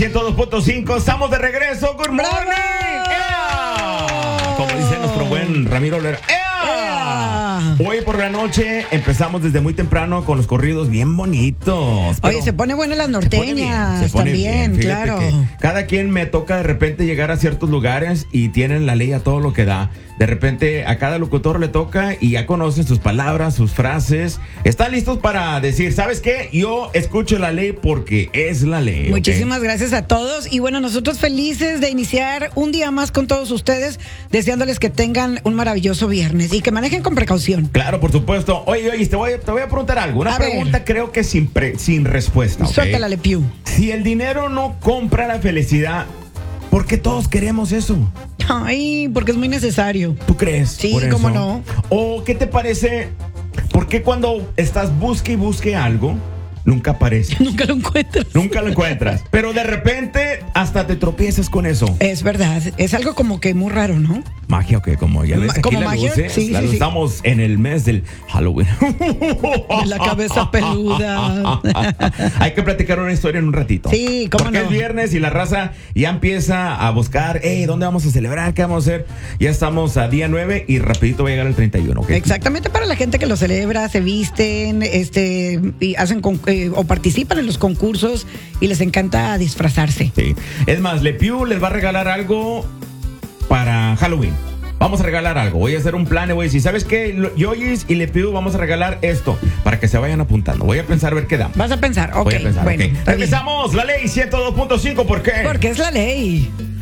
102.5, estamos de regreso. Good morning. ¡Ea! Como dice nuestro buen Ramiro Olera. ¡Ea! Hoy por la noche empezamos desde muy temprano con los corridos bien bonitos. Oye, se pone buena las norteñas se pone también, bien. Fíjate claro. que cada quien me toca de repente llegar a ciertos lugares y tienen la ley a todo lo que da. De repente a cada locutor le toca y ya conocen sus palabras, sus frases. Están listos para decir, ¿sabes qué? Yo escucho la ley porque es la ley. Muchísimas gracias a todos. Y bueno, nosotros felices de iniciar un día más con todos ustedes, deseándoles que tengan un maravilloso viernes y que manejen con precaución. Claro, por supuesto. Oye, te voy a preguntar algo. Una pregunta creo que sin respuesta. Suéltala, Le Pew. Si el dinero no compra la felicidad, ¿por qué todos queremos eso? Ay, porque es muy necesario. ¿Tú crees? Sí, cómo no. ¿O qué te parece? ¿Por qué cuando estás busque y busque algo, nunca aparece? Nunca lo encuentras. Nunca lo encuentras. Pero de repente hasta te tropiezas con eso. Es verdad. Es algo como que muy raro, ¿no? Magia o qué, como ya ves aquí ¿Como las magia? luces, Sí. estamos en el mes del Halloween. De la cabeza peluda. Hay que platicar una historia en un ratito. Sí, cómo Porque no. es viernes y la raza ya empieza a buscar, ¿dónde vamos a celebrar? ¿Qué vamos a hacer? Ya estamos a día 9 y rapidito va a llegar el 31, ¿ok? Exactamente, para la gente que lo celebra, se visten, y hacen o participan en los concursos y les encanta disfrazarse. Sí. Es más, Le Pew les va a regalar algo para Halloween. Vamos a regalar algo. Voy a hacer un plan y voy a decir, ¿sabes qué? Yoyis y Le Pew vamos a regalar esto para que se vayan apuntando. Voy a pensar a ver qué da. Vas a pensar, ok. Voy a pensar, bueno, ok. está bien. Regresamos, la ley 102.5, ¿por qué? Porque es la ley.